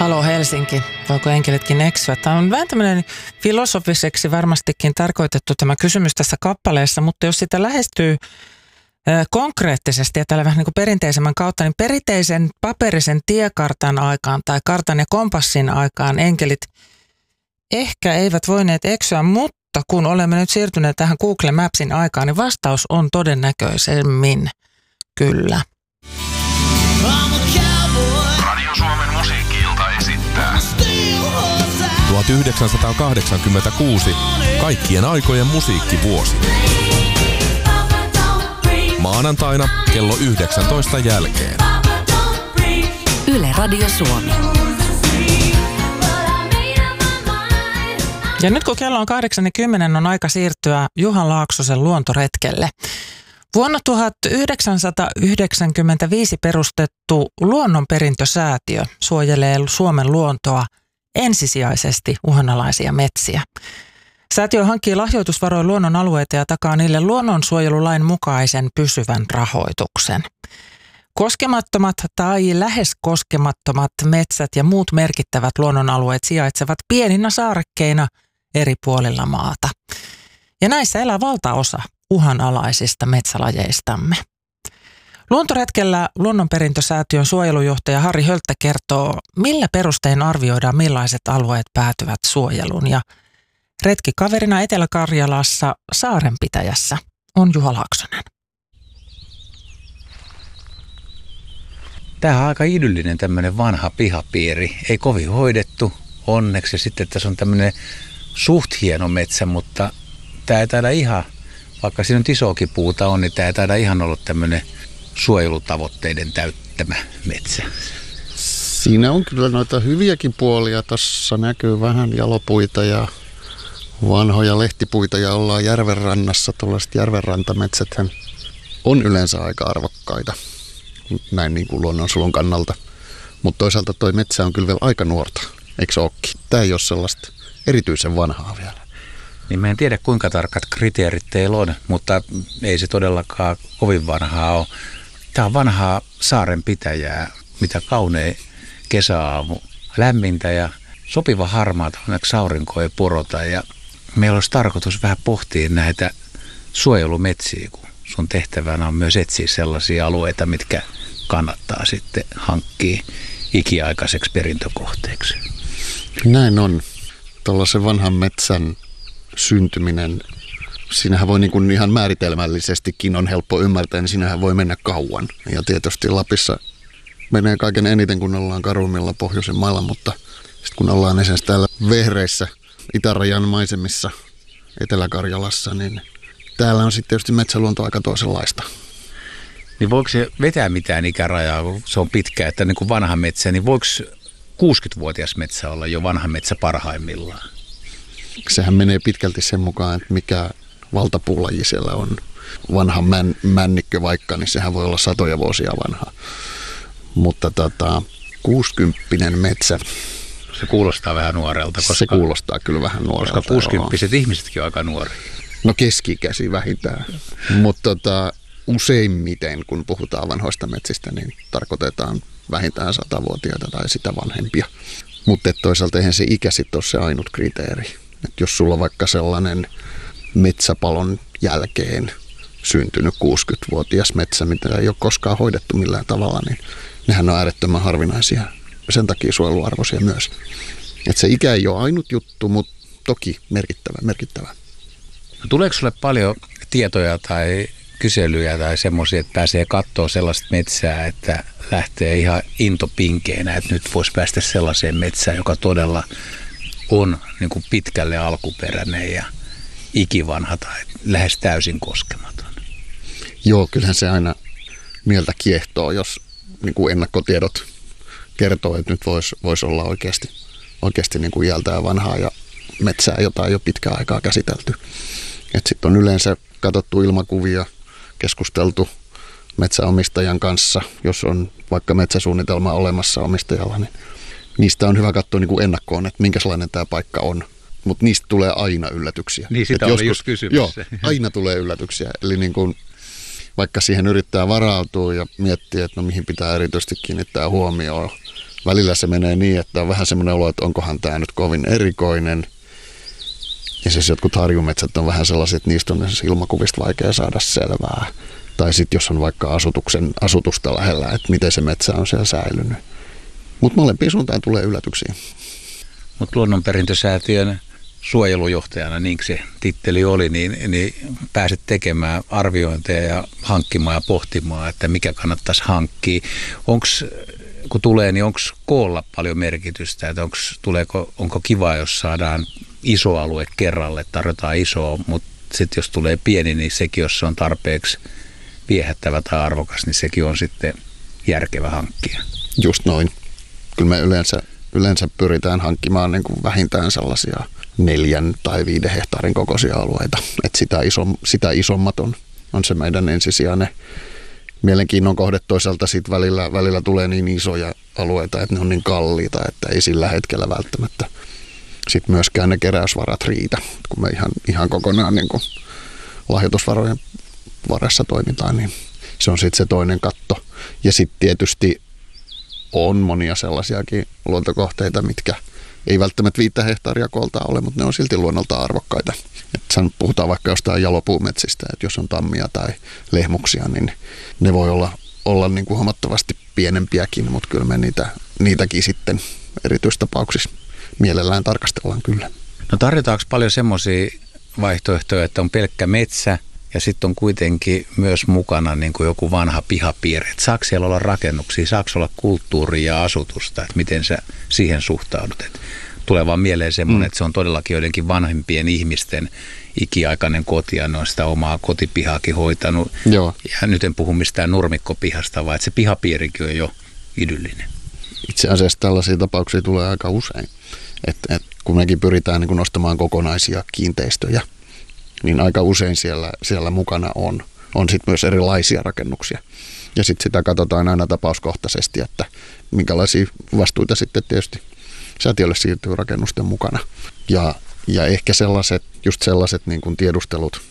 Halo Helsinki, voiko enkelitkin eksyä? Tämä on vähän tämmöinen filosofiseksi varmastikin tarkoitettu tämä kysymys tässä kappaleessa, mutta jos sitä lähestyy konkreettisesti ja tällä vähän niin kuin perinteisemmän kautta, niin perinteisen paperisen tiekartan aikaan tai kartan ja kompassin aikaan enkelit ehkä eivät voineet eksyä, mutta kun olemme nyt siirtyneet tähän Google Mapsin aikaan, niin vastaus on todennäköisemmin kyllä. Radio Suomen musiikki-ilta esittää 1986 kaikkien aikojen musiikkivuosi. Maanantaina kello 19 jälkeen. Yle Radio Suomi. Ja nyt kun kello on 8:10, on aika siirtyä Juha Laaksosen luontoretkelle. Vuonna 1995 perustettu Luonnonperintösäätiö suojelee Suomen luontoa ensisijaisesti uhanalaisia metsiä. Säätiö hankkii lahjoitusvaroin luonnon alueita ja takaa niille luonnonsuojelulain mukaisen pysyvän rahoituksen. Koskemattomat tai lähes koskemattomat metsät ja muut merkittävät luonnonalueet sijaitsevat pieninä saarekkeina eri puolilla maata. Ja näissä elää valtaosa uhanalaisista metsälajeistamme. Luontoretkellä Luonnonperintösäätiön suojelujohtaja Harri Hölttä kertoo, millä perustein arvioidaan millaiset alueet päätyvät suojeluun. Ja retkikaverina Etelä-Karjalassa saarenpitäjässä on Juha Laaksonen. Tämä on aika idyllinen tämmöinen vanha pihapiiri. Ei kovin hoidettu onneksi. Sitten tässä on tämmöinen suht hieno metsä, mutta tämä ei taida ihan, vaikka siinä nyt isoakin puuta on, niin tämä ei taida ihan olla tämmöinen suojelutavoitteiden täyttämä metsä. Siinä on kyllä noita hyviäkin puolia. Tuossa näkyy vähän jalopuita ja vanhoja lehtipuita ja ollaan järvenrannassa. Tuollaiset järvenrantametsäthän on yleensä aika arvokkaita näin niin kuin luonnonsuojelun kannalta. Mutta toisaalta toi metsä on kyllä vielä aika nuorta, eikö se olekin? Tämä ei ole sellaista erityisen vanhaa vielä. Niin mä en tiedä kuinka tarkat kriteerit teillä on, mutta ei se todellakaan kovin vanhaa ole. Tämä on vanhaa saarenpitäjää, mitä kaunein kesäaamu. Lämmintä ja sopiva harmaata, onneksi aurinko ei porota. Ja meillä olisi tarkoitus vähän pohtia näitä suojelumetsiä, kun sun tehtävänä on myös etsiä sellaisia alueita, mitkä kannattaa sitten hankkia ikiaikaiseksi perintökohteeksi. Näin on. Tuollaisen vanhan metsän syntyminen, siinähän voi niin kuin ihan määritelmällisestikin on helppo ymmärtää, niin siinähän voi mennä kauan. Ja tietysti Lapissa menee kaiken eniten, kun ollaan karuimmilla pohjoisen mailla, mutta sitten kun ollaan esimerkiksi täällä Vehreissä, itärajan maisemissa, Etelä-Karjalassa, niin täällä on sitten tietysti metsäluonto aika toisenlaista. Niin voiko se vetää mitään ikärajaa, kun se on pitkä, että niin kuin vanha metsä, niin voiko 60-vuotias metsä olla jo vanha metsä parhaimmillaan? Sehän menee pitkälti sen mukaan, että mikä valtapuulaji siellä on. Vanha männikkö vaikka, niin sehän voi olla satoja vuosia vanha. Mutta 60-vuotias metsä. Se kuulostaa vähän nuorelta. Se kuulostaa kyllä vähän nuorelta. Koska 60-vuotiaat ihmisetkin on aika nuoria. No keski-ikäisiä vähintään. Mutta useimmiten, kun puhutaan vanhoista metsistä, niin tarkoitetaan vähintään 100-vuotiaita tai sitä vanhempia. Mutta toisaalta eihän se ikä sitten ole se ainut kriteeri. Et jos sulla on vaikka sellainen metsäpalon jälkeen syntynyt 60-vuotias metsä, mitä ei ole koskaan hoidettu millään tavalla, niin nehän on äärettömän harvinaisia. Sen takia suojeluarvoisia myös. Et se ikä ei ole ainut juttu, mutta toki merkittävä. Tuleeko sulle paljon tietoja tai kyselyjä tai semmoisia, että pääsee katsoa sellaista metsää, että lähtee ihan intopinkeenä, että nyt voisi päästä sellaiseen metsään, joka todella on niin kuin pitkälle alkuperäinen ja ikivanha tai lähes täysin koskematon? Joo, kyllähän se aina mieltä kiehtoo, jos niin kuin ennakkotiedot kertoo, että nyt voisi olla oikeasti niin kuin iältään vanhaa ja metsää, jota ei ole pitkään aikaa käsitelty. Sitten on yleensä katsottu ilmakuvia, keskusteltu metsäomistajan kanssa, jos on vaikka metsäsuunnitelma olemassa omistajalla, niin niistä on hyvä katsoa niin kuin ennakkoon, että minkälainen tämä paikka on. Mutta niistä tulee aina yllätyksiä. Niin, sitä oli just kysymys. Joo, aina tulee yllätyksiä. Eli niin kuin, vaikka siihen yrittää varautua ja miettiä, että no mihin pitää erityisesti kiinnittää huomioon, välillä se menee niin, että on vähän semmoinen olo, että onkohan tämä nyt kovin erikoinen. Ja siis jotkut harjumetsät on vähän sellaiset, että niistä on ilmakuvista vaikea saada selvää. Tai sitten jos on vaikka asutusta lähellä, että miten se metsä on siellä säilynyt. Mutta molempiin suuntaan tulee yllätyksiä. Mutta Luonnonperintösäätiön suojelujohtajana, niin kuin se titteli oli, niin pääset tekemään arviointeja ja hankkimaan ja pohtimaan, että mikä kannattaisi hankkia. Kun tulee, niin onko koolla paljon merkitystä? Että onko kiva, jos saadaan iso alue kerralle, tarjotaan isoa, mutta sitten jos tulee pieni, niin sekin, jos se on tarpeeksi viehättävä tai arvokas, niin sekin on sitten järkevä hankkia. Just noin. Kyllä me yleensä pyritään hankkimaan niin kuin vähintään sellaisia 4 tai 5 hehtaarin kokoisia alueita. Et sitä isommat on se meidän ensisijainen mielenkiinnon kohde. Toisaalta sit välillä tulee niin isoja alueita, että ne on niin kalliita, että ei sillä hetkellä välttämättä sitten myöskään ne keräysvarat riitä, kun me ihan kokonaan niin kuin lahjoitusvarojen varassa toimitaan, niin se on sitten se toinen katto. Ja sitten tietysti on monia sellaisiakin luontokohteita, mitkä ei välttämättä 5 hehtaaria kooltaan ole, mutta ne on silti luonnolta arvokkaita. Puhutaan vaikka jostain jalopuumetsistä, että jos on tammia tai lehmuksia, niin ne voi olla niin kuin huomattavasti pienempiäkin, mutta kyllä me niitäkin sitten erityistapauksissa mielellään tarkastellaan kyllä. No tarjotaanko paljon semmoisia vaihtoehtoja, että on pelkkä metsä ja sitten on kuitenkin myös mukana niin kuin joku vanha pihapiiri. Että saako siellä olla rakennuksia, saako olla kulttuuria ja asutusta, että miten sä siihen suhtaudut? Et tulee vaan mieleen semmoinen, että se on todellakin joidenkin vanhempien ihmisten ikiaikainen koti ja ne on sitä omaa kotipihaakin hoitanut. Joo. Ja nyt en puhu mistään nurmikkopihasta, vaan että se pihapiirikin on jo idyllinen. Itse asiassa tällaisia tapauksia tulee aika usein. Et kun mekin pyritään niin kun nostamaan kokonaisia kiinteistöjä, niin aika usein siellä mukana on sit myös erilaisia rakennuksia. Ja sitten sitä katsotaan aina tapauskohtaisesti, että minkälaisia vastuita sitten tietysti säätiölle siirtyy rakennusten mukana. Ja ehkä sellaiset niin kun tiedustelut